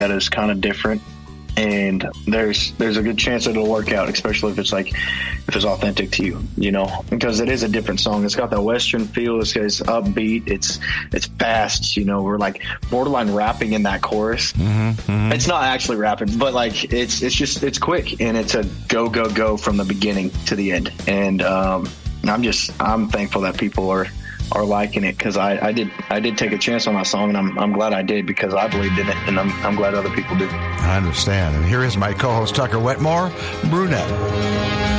that is kind of different. And there's a good chance that it'll work out, especially if it's authentic to you, you know, because it is a different song. It's got that Western feel. It's upbeat. It's fast. You know, we're like borderline rapping in that chorus. It's not actually rapping, but like it's quick, and it's a go from the beginning to the end. And I'm thankful that people are liking it, because I did take a chance on that song, and I'm glad I did, because I believed in it, and I'm glad other people do. I understand. And here is my co-host Tucker Wetmore, Brunette.